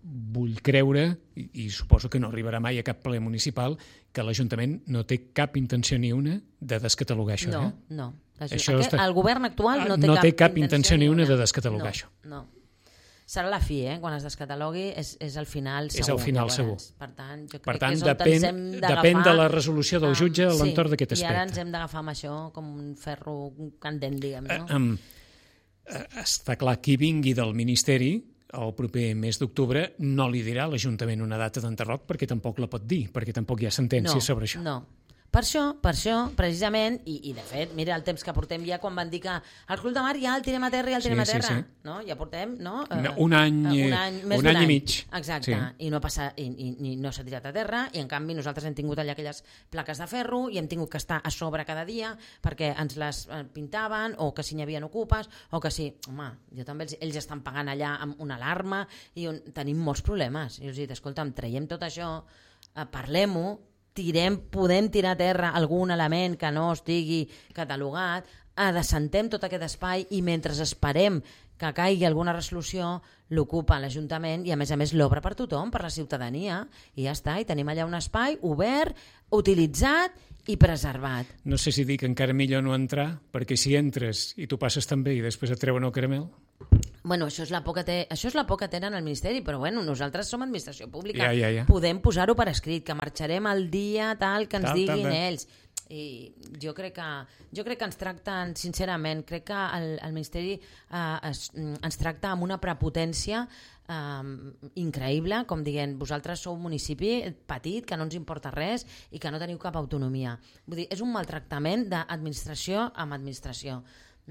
vull creure, i, i suposo que no arribarà mai a cap ple municipal, que l'Ajuntament no té cap intenció ni una de descatalogar això. No, eh? no. Això Aquest, està... El govern actual no té, no cap, té cap intenció ni una de descatalogar no, això. No. Serà la fi, eh? Quan es descatalogui és, és el final segur. És el final segur. Per tant, jo crec per tant, que és on depèn, ens hem d'agafar... depèn de la resolució del jutge a sí, l'entorn d'aquest aspecte. I ara ens hem d'agafar amb això com un ferro candent, diguem, no? Uh, um, està clar, qui vingui del Ministeri el proper mes d'octubre no li dirà a l'Ajuntament una data d'enterroc perquè tampoc la pot dir, perquè tampoc hi ha sentència no, sobre això. No, per això, per això, precisament, i, i de fet, mira el temps que portem ja quan van dir que el Club de Mar ja el tirem a terra i el tirem sí, a terra, sí, sí. no? Ja portem, no? no un any, uh, un any, més un any, any i mig. Exacte, sí. i no passa, i, i, i no s'ha tirat a terra, i en canvi nosaltres hem tingut allà aquelles plaques de ferro i hem tingut que estar a sobre cada dia perquè ens les pintaven, o que si n'hi havia ocupes, o que si, home, jo també els, ells estan pagant allà amb una alarma i on, tenim molts problemes. I els he dit, escolta'm, traiem tot això, eh, parlem-ho, tirem, podem tirar a terra algun element que no estigui catalogat, adesentem tot aquest espai i mentre esperem que caigui alguna resolució l'ocupa l'Ajuntament i a més a més l'obre per tothom, per la ciutadania, i ja està, i tenim allà un espai obert, utilitzat i preservat. No sé si dic encara millor no entrar, perquè si entres i tu passes també i després et treuen el caramel... Bueno, això és la por que té, això és la por que tenen al Ministeri, però bueno, nosaltres som administració pública, ja, ja, ja. podem posar-ho per escrit, que marxarem el dia tal que ens tal, diguin tal, ells. I jo crec que, jo crec que ens tracten, sincerament, crec que el, el Ministeri eh, es, ens tracta amb una prepotència eh, increïble, com dient, vosaltres sou un municipi petit, que no ens importa res i que no teniu cap autonomia. Vull dir, és un maltractament d'administració amb administració.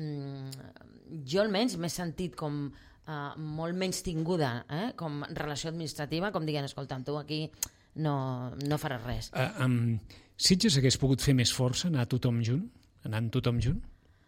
Mm, jo almenys m'he sentit com uh, molt menys tinguda, eh? Com relació administrativa, com dient, escolta'm, tu aquí no, no faràs res. Uh, um, Sitges hagués pogut fer més força, anar tothom junt? Anant tothom junt?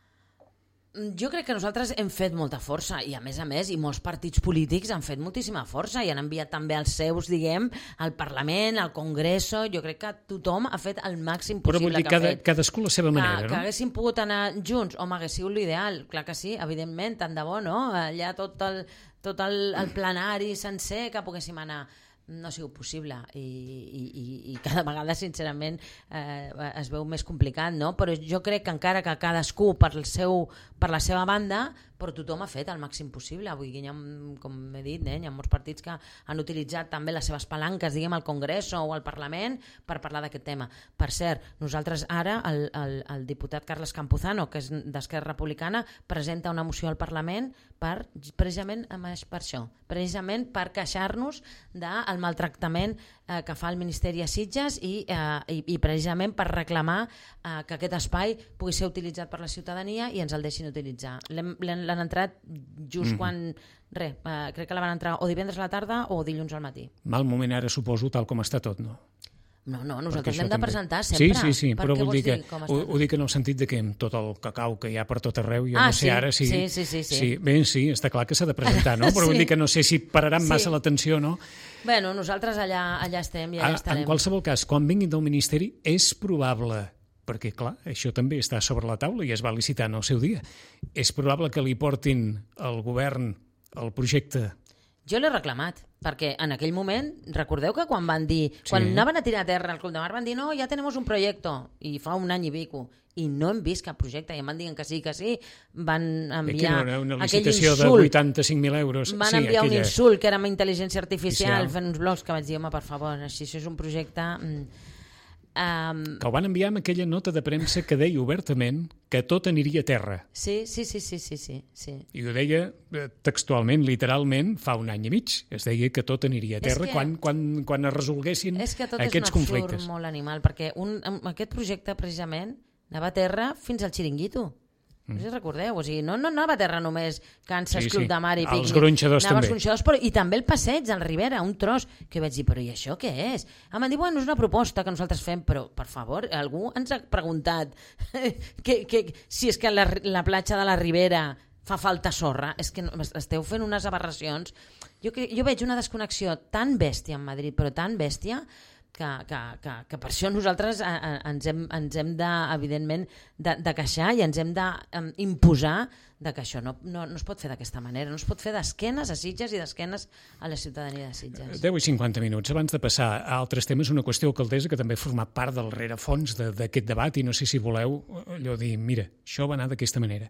Jo crec que nosaltres hem fet molta força i a més a més, i molts partits polítics han fet moltíssima força i han enviat també els seus, diguem, al Parlament, al Congreso. Jo crec que tothom ha fet el màxim possible. Però vull dir, que cada, ha fet. cadascú la seva manera, que, no? Que haguéssim pogut anar junts, home, hagués sigut l'ideal, clar que sí, evidentment, tant de bo, no? Allà tot el, tot el, el plenari sencer que poguéssim anar. No ha sigut possible i, i, i cada vegada sincerament eh, es veu més complicat, no? Però jo crec que encara que cadascú per, el seu, per la seva banda, però tothom ha fet el màxim possible. Avui hi ha, com he dit, eh, hi ha molts partits que han utilitzat també les seves palanques, diguem, al Congreso o al Parlament per parlar d'aquest tema. Per cert, nosaltres ara, el, el, el diputat Carles Campuzano, que és d'Esquerra Republicana, presenta una moció al Parlament per, precisament per això, precisament per queixar-nos del maltractament eh, que fa el Ministeri a Sitges i, eh, i, i precisament per reclamar eh, que aquest espai pugui ser utilitzat per la ciutadania i ens el deixin utilitzar. L'han entrat just mm. quan... Res, eh, crec que la van entrar o divendres a la tarda o dilluns al matí. Mal moment ara, suposo, tal com està tot, no? No, no, nosaltres l'hem de presentar sempre. Sí, sí, sí, però vull dir que ho, ho dic en el sentit de que amb tot el cacau que hi ha per tot arreu, jo ah, no sé sí, ara si... Sí, sí, sí, sí. sí. Bé, sí, està clar que s'ha de presentar, no? Però sí. Vull dir que no sé si pararan massa sí. l'atenció, no? Bueno, nosaltres allà, allà estem i allà a, estarem. En qualsevol cas, quan vinguin del Ministeri, és probable, perquè clar, això també està sobre la taula i es va licitar en el seu dia, és probable que li portin al govern el projecte. Jo l'he reclamat, perquè en aquell moment, recordeu que quan van dir, sí. quan anaven a tirar a terra el Club de Mar, van dir, no, ja tenemos un proyecto, i fa un any i pico, i no hem vist cap projecte, i em van dir que sí, que sí, van enviar no, una aquell licitació insult, de vuitanta-cinc mil euros. Van sí, enviar aquella... un insult que era amb intel·ligència artificial, Oficial. fent uns blogs que vaig dir, home, per favor, així això és un projecte... Um... que ho van enviar amb aquella nota de premsa que deia obertament que tot aniria a terra. Sí, sí, sí, sí, sí, sí, sí. I ho deia textualment, literalment, fa un any i mig. Es deia que tot aniria a terra que, quan, quan, quan es resolguessin aquests conflictes. És que tot és un absurd molt animal, perquè un, aquest projecte precisament anava a terra fins al xiringuito. No sé si recordeu, o sigui, no, no anava a terra només Kansas, sí, Club sí. de Mar i pícnic. Els gronxadors també. Gronxadors, però, I també el passeig al Ribera, un tros, que vaig dir, però i això què és? Em van dir, bueno, és una proposta que nosaltres fem, però, per favor, algú ens ha preguntat que, que, si és que la, la platja de la Ribera fa falta sorra, és que esteu fent unes aberracions. Jo, jo veig una desconnexió tan bèstia en Madrid, però tan bèstia, que, que, que, que per això nosaltres ens hem, ens hem de, evidentment, de, de queixar i ens hem d'imposar de que això no, no, no es pot fer d'aquesta manera, no es pot fer d'esquenes a Sitges i d'esquenes a la ciutadania de Sitges. deu i cinquanta minuts. Abans de passar a altres temes, una qüestió alcaldessa que també ha format part del rerefons d'aquest debat i no sé si voleu allò dir, mira, això va anar d'aquesta manera.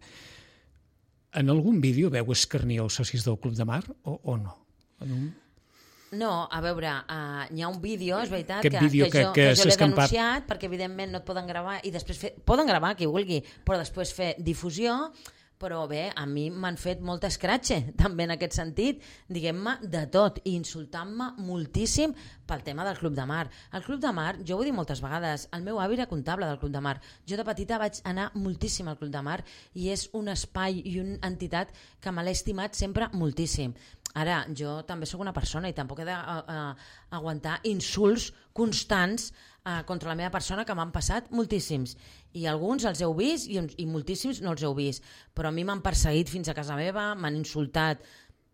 En algun vídeo veu escarnir els socis del Club de Mar o, o no? En un... No, a veure, uh, hi ha un vídeo, és veritat, que, que, que, que, jo, que, que jo l'he escampat... denunciat perquè evidentment no et poden gravar i després fer... Poden gravar qui vulgui, però després fer difusió, però bé, a mi m'han fet molta escratxe també en aquest sentit, diguem-me de tot, i insultant-me moltíssim pel tema del Club de Mar. El Club de Mar, jo ho he dit moltes vegades, el meu avi era comptable del Club de Mar. Jo de petita vaig anar moltíssim al Club de Mar i és un espai i una entitat que me l'he estimat sempre moltíssim. Ara, jo també sóc una persona i tampoc he d'aguantar insults constants uh, contra la meva persona que m'han passat moltíssims. I alguns els heu vist i, i moltíssims no els heu vist. Però a mi m'han perseguit fins a casa meva, m'han insultat,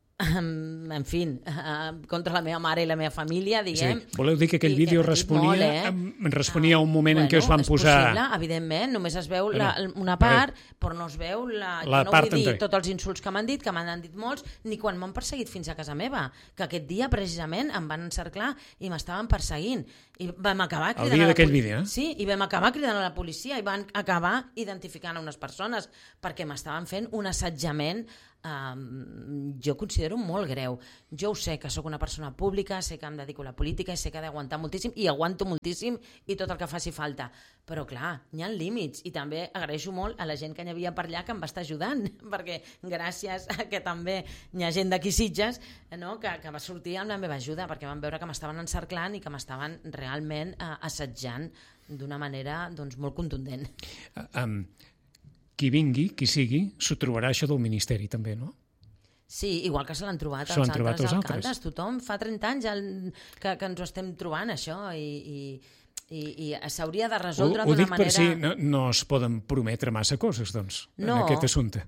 en fi, contra la meva mare i la meva família, diguem. Sí. Voleu dir que aquell vídeo responia, molt, eh? responia a un moment bueno, en què us van és posar... És possible, evidentment, només es veu la, una part, però no es veu la... la no part vull dir entre... tots els insults que m'han dit, que m'han dit molts, ni quan m'han perseguit fins a casa meva, que aquest dia precisament em van encerclar i m'estaven perseguint. I vam acabar cridant el dia d'aquell poli... vídeo, eh? Sí, i vam acabar cridant a la policia i van acabar identificant a unes persones perquè m'estaven fent un assetjament Um, jo considero molt greu. Jo ho sé, que sóc una persona pública, sé que em dedico a la política i sé que he d'aguantar moltíssim i aguanto moltíssim i tot el que faci falta, però clar, hi ha límits i també agraeixo molt a la gent que hi havia per allà que em va estar ajudant, perquè gràcies a que també hi ha gent d'aquí Sitges, no? que, que va sortir amb la meva ajuda perquè van veure que m'estaven encerclant i que m'estaven realment uh, assetjant d'una manera doncs, molt contundent. Uh, um... Qui vingui, qui sigui, s'ho trobarà això del Ministeri també, no? Sí, igual que se l'han trobat els altres trobat els alcaldes. Altres. Tothom fa trenta anys el, que, que ens ho estem trobant, això, i, i, i, i s'hauria de resoldre ho, ho d'una manera... Ho dic per si no, no es poden prometre massa coses, doncs, no, en aquest assumpte.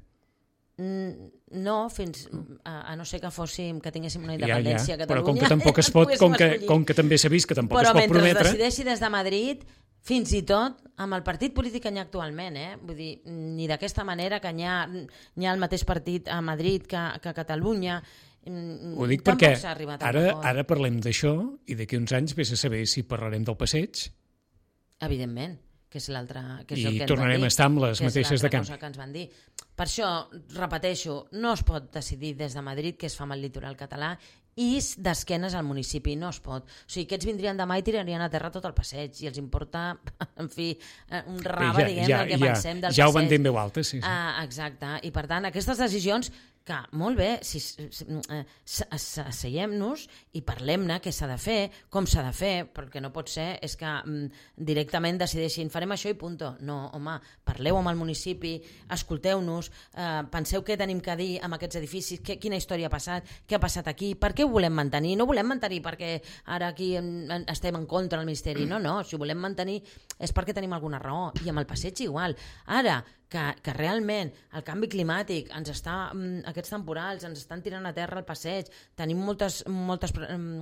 No, fins a, a no ser que fóssim, que tinguéssim una independència ja, ja. a Catalunya. Però com que tampoc es pot, com que, com que també s'ha vist que tampoc però es pot prometre... Però mentre decideixi des de Madrid... Fins i tot amb el partit polític que hi ha actualment, eh? Vull dir, ni d'aquesta manera que hi ha, hi ha el mateix partit a Madrid que, que a Catalunya. Ho dic perquè ara, ara parlem d'això i d'aquí uns anys vés a saber si parlarem del passeig. Evidentment, que és l'altre... I tornarem a estar amb les mateixes de camp. Que ens van dir. Per això, repeteixo, no es pot decidir des de Madrid què es fa amb el litoral català i d'esquenes al municipi, no es pot. O sigui, aquests vindrien demà i tirarien a terra tot el passeig i els importa, en fi, un rave, ja, diguem, ja, del que ja, pensem del ja passeig. Ja ho van dir en veu alta, sí. sí. Ah, exacte, i per tant, aquestes decisions que, molt bé, si, si, si, asseiem-nos i parlem-ne què s'ha de fer, com s'ha de fer, perquè no pot ser és que mm, directament decideixin farem això i punto. No, home, parleu amb el municipi, escolteu-nos, eh, penseu què tenim que dir amb aquests edificis, que, quina història ha passat, què ha passat aquí, per què ho volem mantenir? No volem mantenir perquè ara aquí en, en, estem en contra del Ministeri, no, no, si ho volem mantenir és perquè tenim alguna raó, i amb el passeig igual. Ara, que, que realment el canvi climàtic ens està, aquests temporals ens estan tirant a terra el passeig, tenim moltes, moltes,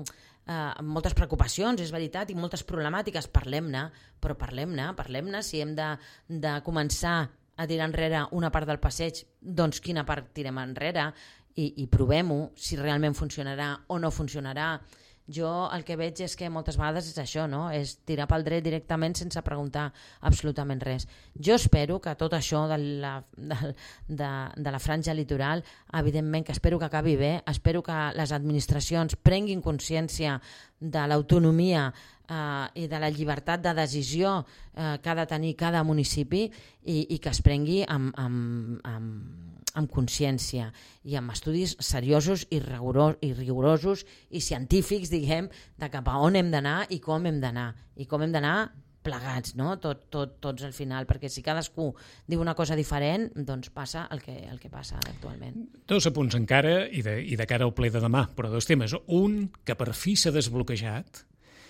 uh, moltes preocupacions, és veritat, i moltes problemàtiques, parlem-ne, però parlem-ne, parlem-ne, si hem de, de començar a tirar enrere una part del passeig, doncs quina part tirem enrere, i, i provem-ho, si realment funcionarà o no funcionarà. Jo el que veig és que moltes vegades és això, no? És tirar pel dret directament sense preguntar absolutament res. Jo espero que tot això de la, de, de, de la franja litoral, evidentment que espero que acabi bé, espero que les administracions prenguin consciència de l'autonomia eh, i de la llibertat de decisió eh, que ha de tenir cada municipi i, i que es prengui amb, amb, amb amb consciència i amb estudis seriosos i, rigorosos, i rigorosos i científics, diguem, de cap a on hem d'anar i com hem d'anar. I com hem d'anar plegats, no? Tot, tot, tots al final, perquè si cadascú diu una cosa diferent, doncs passa el que, el que passa actualment. Dos apunts encara i de, i de cara al ple de demà, però dos temes. Un, que per fi s'ha desbloquejat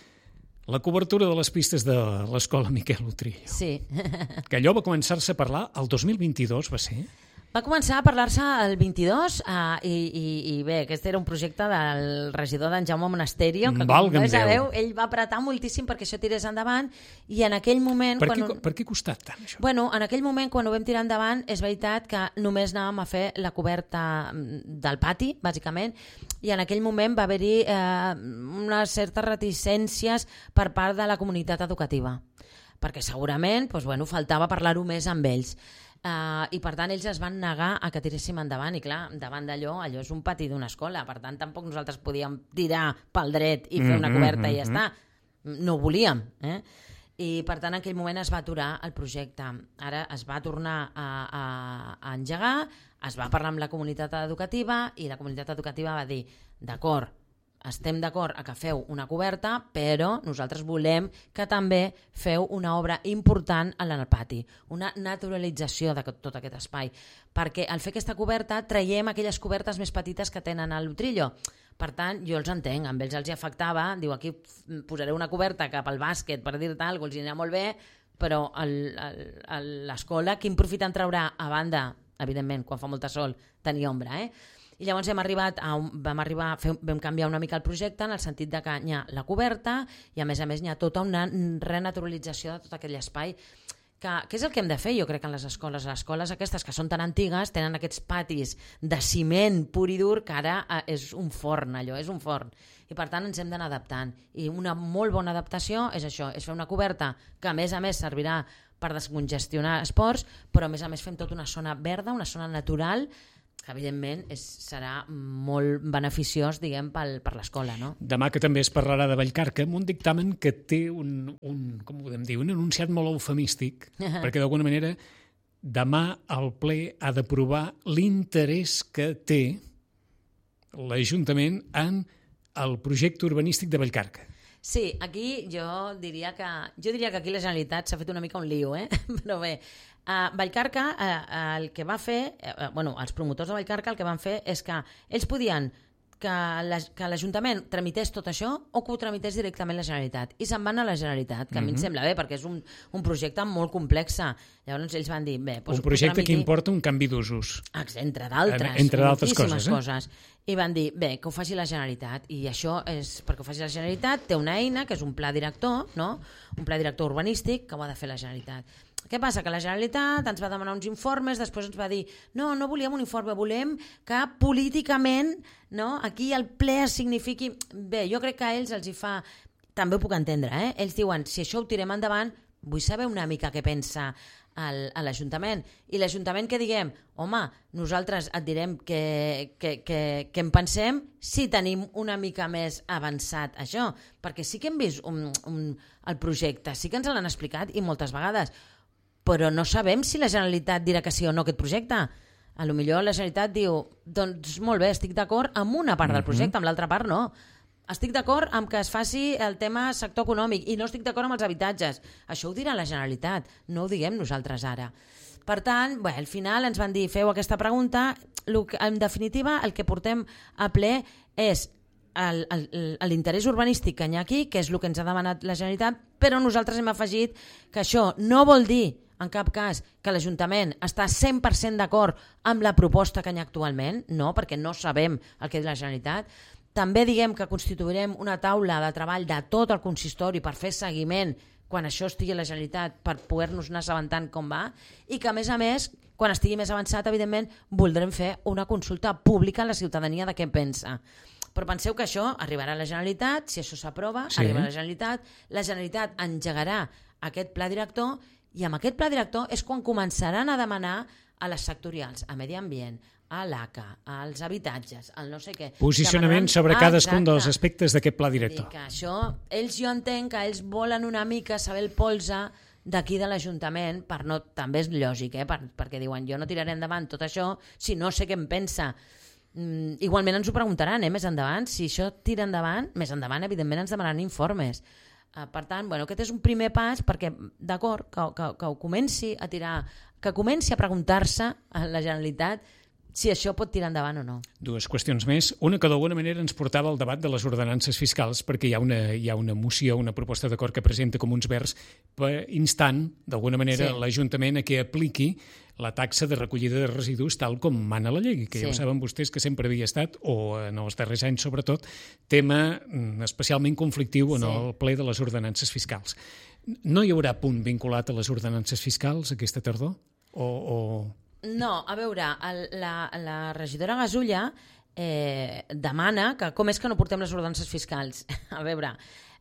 la cobertura de les pistes de l'escola Miquel Utrillo. Sí. Que allò va començar-se a parlar el dos mil vint-i-dos, va ser? Va començar a parlar-se el vint-i-dos uh, i, i, i bé, aquest era un projecte del regidor d'en Jaume Monasterio, que com no sabeu, ell va apretar moltíssim perquè això tirés endavant i en aquell moment... Per, quan què, un... per què ha costat tant això? Bueno, en aquell moment quan ho vam tirar endavant és veritat que només anàvem a fer la coberta del pati, bàsicament, i en aquell moment va haver-hi eh, unes certes reticències per part de la comunitat educativa, perquè segurament doncs, bueno, faltava parlar-ho més amb ells. Uh, i per tant ells es van negar a que tiréssim endavant i clar, davant d'allò, allò és un pati d'una escola, per tant tampoc nosaltres podíem tirar pel dret i fer una coberta mm-hmm. i ja està, no ho volíem, eh? I per tant en aquell moment es va aturar el projecte. Ara es va tornar a, a, a engegar, es va parlar amb la comunitat educativa i la comunitat educativa va dir d'acord, estem d'acord a que feu una coberta, però nosaltres volem que també feu una obra important en el pati, una naturalització de tot aquest espai, perquè al fer aquesta coberta traiem aquelles cobertes més petites que tenen al Utrillo. Per tant, jo els entenc, amb ells els hi afectava, diu aquí posaré una coberta cap al bàsquet per dir-te alguna cosa, els hi anirà molt bé, però l'escola quin profit en traurà a banda, evidentment, quan fa molta sol, tenir ombra, eh? I llavors hem arribat a un, vam, arribar, fer, vam canviar una mica el projecte en el sentit de que hi ha la coberta i a més a més hi ha tota una renaturalització de tot aquell espai que, que és el que hem de fer jo crec en les escoles. Les escoles aquestes que són tan antigues tenen aquests patis de ciment pur i dur que ara és un forn, allò, és un forn. I per tant ens hem d'anar adaptant. I una molt bona adaptació és això, és fer una coberta que a més a més servirà per descongestionar esports, però a més a més fem tota una zona verda, una zona natural, que evidentment és, serà molt beneficiós diguem, pel, per l'escola. No? Demà que també es parlarà de Vallcarca, amb un dictamen que té un, un, com ho podem dir, un enunciat molt eufemístic, perquè d'alguna manera demà el ple ha d'aprovar l'interès que té l'Ajuntament en el projecte urbanístic de Vallcarca. Sí, aquí jo diria que jo diria que aquí la Generalitat s'ha fet una mica un lío, eh? Però bé, uh, Vallcarca uh, el que va fer, uh, bueno, els promotors de Vallcarca el que van fer és que ells podien que l'Ajuntament tramités tot això o que ho tramités directament la Generalitat. I se'n van a la Generalitat, que a mi em sembla bé, perquè és un, un projecte molt complex. Llavors ells van dir... Bé, doncs un projecte tramiti... que importa un canvi d'usos. Entre d'altres, entre d'altres coses, eh? coses. I van dir, bé, que ho faci la Generalitat. I això és perquè ho faci la Generalitat, té una eina, que és un pla director, no? Un pla director urbanístic que ho ha de fer la Generalitat. Què passa? Que la Generalitat ens va demanar uns informes, després ens va dir no, no volíem un informe, volem que políticament no, aquí el ple signifiqui... Bé, jo crec que a ells els hi fa... També ho puc entendre, eh? Ells diuen, si això ho tirem endavant, vull saber una mica què pensa el, a l'Ajuntament. I l'Ajuntament que diguem, home, nosaltres et direm què que, que, que en pensem si tenim una mica més avançat això. Perquè sí que hem vist un, un, el projecte, sí que ens l'han explicat i moltes vegades, però no sabem si la Generalitat dirà que sí o no aquest projecte. A lo millor la Generalitat diu, doncs molt bé, estic d'acord amb una part del projecte, amb l'altra part no. Estic d'acord amb que es faci el tema sector econòmic i no estic d'acord amb els habitatges. Això ho dirà la Generalitat, no ho diguem nosaltres ara. Per tant, bé, al final ens van dir, feu aquesta pregunta, en definitiva el que portem a ple és l'interès urbanístic que hi ha aquí, que és el que ens ha demanat la Generalitat, però nosaltres hem afegit que això no vol dir en cap cas que l'Ajuntament està cent per cent d'acord amb la proposta que hi ha actualment, no, perquè no sabem el que és la Generalitat. També diguem que constituirem una taula de treball de tot el consistori per fer seguiment quan això estigui a la Generalitat per poder-nos anar assabentant com va i que a més a més, quan estigui més avançat, evidentment, voldrem fer una consulta pública a la ciutadania de què pensa. Però penseu que això arribarà a la Generalitat, si això s'aprova, sí. Arribarà a la Generalitat, la Generalitat engegarà aquest pla director i amb aquest pla director és quan començaran a demanar a les sectorials, a Medi Ambient, a l'A C A, als habitatges, al no sé què... Posicionament demanaran... sobre cadascun dels aspectes d'aquest pla director. Que això, ells jo entenc que ells volen una mica saber el polze d'aquí de l'Ajuntament, per no, també és lògic, eh? per, perquè diuen jo no tiraré endavant tot això si no sé què em pensa. Mm, igualment ens ho preguntaran eh, més endavant, si això tira endavant, més endavant evidentment ens demanaran informes. Uh, per tant, bueno, aquest és un primer pas perquè, d'acord, que, que, que ho comenci a tirar, que comenci a preguntar-se a la Generalitat si això pot tirar endavant o no. Dues qüestions més. Una que d'alguna manera ens portava al debat de les ordenances fiscals, perquè hi ha una, hi ha una moció, una proposta d'acord que presenta com uns vers instant, d'alguna manera, sí. l'Ajuntament a que apliqui la taxa de recollida de residus tal com mana la llei, que sí. ja ho saben vostès que sempre havia estat, o en els darrers anys sobretot, tema especialment conflictiu en sí. el ple de les ordenances fiscals. No hi haurà punt vinculat a les ordenances fiscals aquesta tardor? O, o... No, a veure, el, la, la regidora Gasulla eh, demana que com és que no portem les ordenances fiscals? A veure,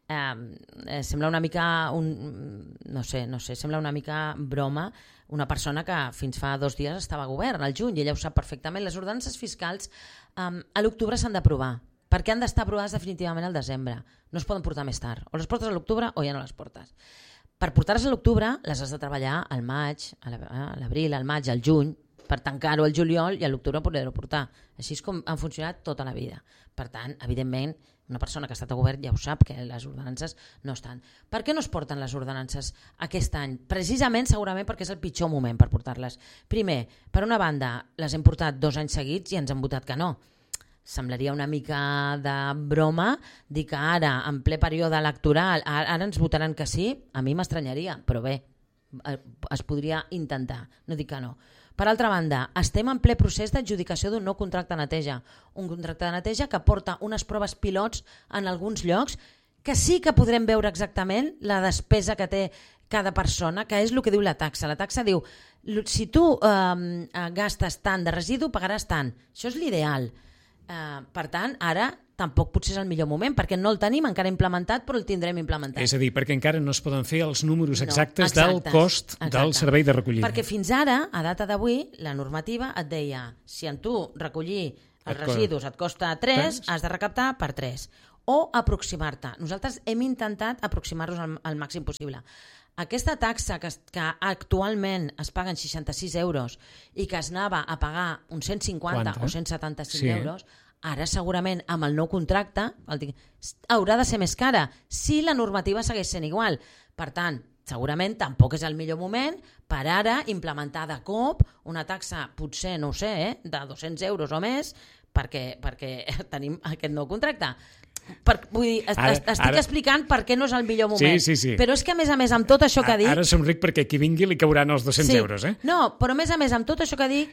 eh, sembla una mica, un, no sé, no sé, sembla una mica broma una persona que fins fa dos dies estava a govern, al juny, i ella ho sap perfectament. Les ordenances fiscals um, a l'octubre s'han d'aprovar, perquè han d'estar aprovades definitivament al desembre. No es poden portar més tard. O les portes a l'octubre o ja no les portes. Per portar-les a l'octubre les has de treballar al maig, a l'abril, al maig, al juny, per tancar-ho al juliol i a l'octubre poder-ho portar. Així és com han funcionat tota la vida. Per tant, evidentment, una persona que ha estat a govern ja ho sap, que les ordenances no estan. Per què no es porten les ordenances aquest any? Precisament, segurament, perquè és el pitjor moment per portar-les. Primer, per una banda, les hem portat dos anys seguits i ens han votat que no. Semblaria una mica de broma dir que ara, en ple període electoral, ara ens votaran que sí, a mi m'estranyaria, però bé, es podria intentar, no dic que no. Per altra banda, estem en ple procés d'adjudicació d'un nou contracte de neteja, un contracte de neteja que porta unes proves pilots en alguns llocs que sí que podrem veure exactament la despesa que té cada persona, que és el que diu la taxa. La taxa diu, si tu eh, gastes tant de residu, pagaràs tant. Això és l'ideal. Uh, per tant, ara tampoc potser és el millor moment, perquè no el tenim encara implementat, però el tindrem implementat. És a dir, perquè encara no es poden fer els números exactes, no, exactes del cost exacte. del servei de recollida. Perquè fins ara, a data d'avui, la normativa et deia, si en tu recollir els et residus et costa tres, has de recaptar per tres. O aproximar-te. Nosaltres hem intentat aproximar-nos al, al màxim possible. Aquesta taxa que, que actualment es paguen seixanta-sis euros i que es anava a pagar uns cent cinquanta Quanta? o cent setanta-cinc sí. euros, ara segurament amb el nou contracte el, haurà de ser més cara si la normativa segueix sent igual. Per tant, segurament tampoc és el millor moment per ara implementar de cop una taxa, potser, no ho sé, eh, de dos-cents euros o més perquè, perquè tenim aquest nou contracte. Per, vull dir, ara, estic ara... explicant per què no és el millor moment, sí, sí, sí. però és que a més a més amb tot això que dic... Ara somric perquè qui vingui li cauran els dos-cents sí. euros, eh? No, però a més a més amb tot això que dic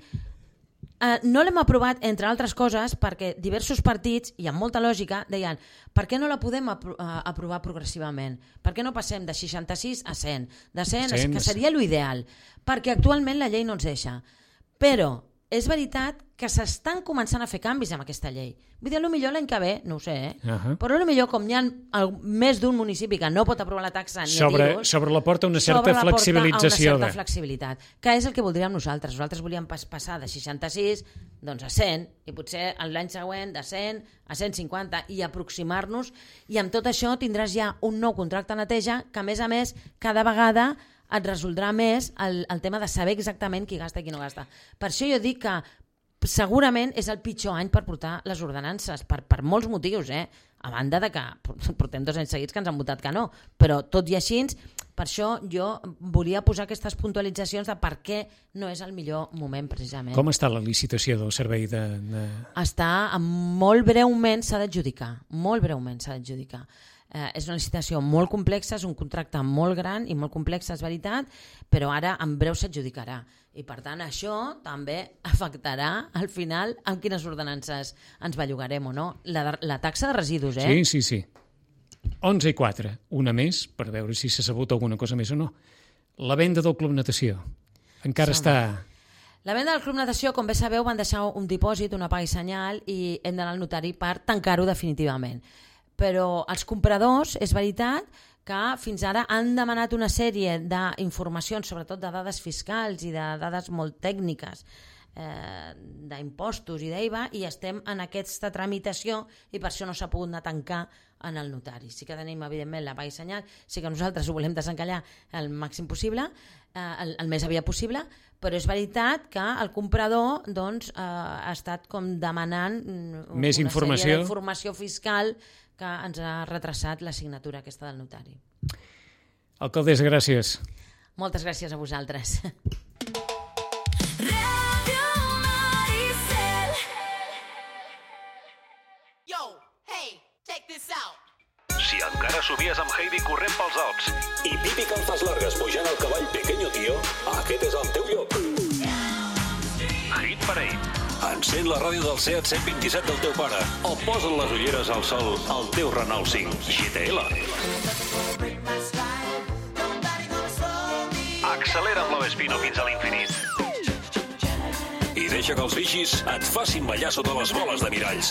eh, no l'hem aprovat, entre altres coses, perquè diversos partits, i amb molta lògica, deien per què no la podem apro aprovar progressivament? Per què no passem de seixanta-sis a cent? De cent, cent que seria l'ideal, perquè actualment la llei no ens deixa. Però és veritat que s'estan començant a fer canvis amb aquesta llei. Vull dir, potser l'any que ve, no ho sé, eh? Uh -huh. però potser com hi ha el, més d'un municipi que no pot aprovar la taxa ni sobre, a tiros... Sobre la porta una certa flexibilització. Una certa flexibilitat, que és el que voldríem nosaltres. Nosaltres volíem pas, passar de seixanta-sis doncs a cent, i potser l'any següent de cent a cent cinquanta, i aproximar-nos, i amb tot això tindràs ja un nou contracte de neteja que, a més a més, cada vegada et resoldrà més el, el tema de saber exactament qui gasta i qui no gasta. Per això jo dic que segurament és el pitjor any per portar les ordenances, per, per molts motius, eh? A banda de que portem dos anys seguits que ens han votat que no, però tot i així, per això jo volia posar aquestes puntualitzacions de per què no és el millor moment, precisament. Com està la licitació del servei de... de... Està, molt breument s'ha d'adjudicar, molt breument s'ha d'adjudicar. Eh, és una licitació molt complexa, és un contracte molt gran i molt complex, és veritat, però ara en breu s'adjudicarà. I per tant això també afectarà al final amb quines ordenances ens bellugarem o no. La, la taxa de residus, eh? Sí, sí, sí. onze i quatre, una més, per veure si s'ha sabut alguna cosa més o no. La venda del Club Natació. Encara sí, està... La venda del Club Natació, com bé sabeu, van deixar un dipòsit, una paga i senyal, i hem d'anar al notari per tancar-ho definitivament. Però els compradors, és veritat que fins ara han demanat una sèrie d'informacions, sobretot de dades fiscals i de dades molt tècniques, eh, d'impostos i d'I V A, i estem en aquesta tramitació i per això no s'ha pogut anar a tancar en el notari. Sí que tenim, evidentment, la paga i senyal, sí que nosaltres ho volem desencallar el màxim possible, eh, el, el més aviat possible, però és veritat que el comprador doncs, eh, ha estat com demanant més una informació. sèrie d'informació fiscal que ens ha retrasat la signatura aquesta del notari. Alcaldessa, gràcies. Moltes gràcies a vosaltres. sobies amb Heidi corrent pels Alps. I Pipi Calzas Largas pujant al cavall Pequeño Tío, aquest és el teu lloc. Hit Parade. Encén la ràdio del Seat cent vint-i-set del teu pare o posa't les ulleres al sol al teu Renault cinc G T L. Accelera amb l'Ovespino fins a l'infinit. I deixa que els bichis et facin ballar sota les boles de miralls.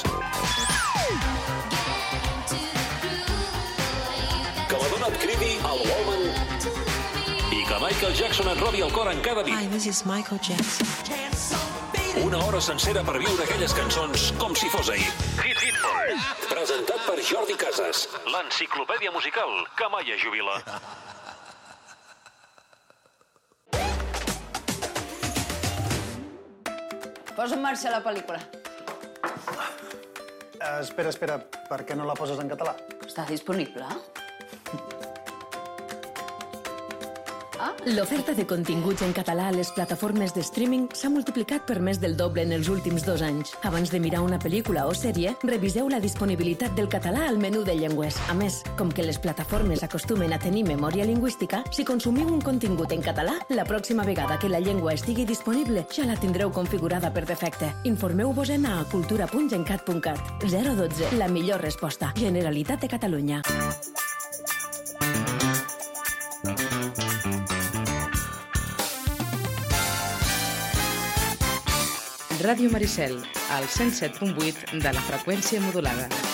Que la dona et cridi al Wallman i que Michael Jackson et robi el cor en cada dit. Hi, this is Michael Jackson. Una hora sencera per viure aquelles cançons com si fos ahir. Hit Hit First. Presentat per Jordi Casas. L'enciclopèdia musical que mai es jubila. Posa en marxa la pel·lícula. Uh, espera, espera, per què no la poses en català? Està disponible? L'oferta de continguts en català a les plataformes de streaming s'ha multiplicat per més del doble en els últims dos anys. Abans de mirar una pel·lícula o sèrie, reviseu la disponibilitat del català al menú de llengües. A més, com que les plataformes acostumen a tenir memòria lingüística, si consumiu un contingut en català, la pròxima vegada que la llengua estigui disponible ja la tindreu configurada per defecte. Informeu-vos-en a cultura punt gencat punt cat. zero dotze, la millor resposta. Generalitat de Catalunya. Ràdio Maricel, al cent set punt vuit de la freqüència modulada.